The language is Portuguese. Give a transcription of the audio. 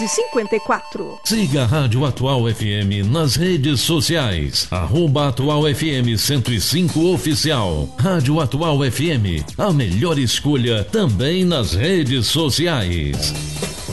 99999-1254. Siga a Rádio Atual FM nas redes sociais. @Atual FM 105 Oficial. Rádio Atual FM, a melhor escolha também nas redes sociais.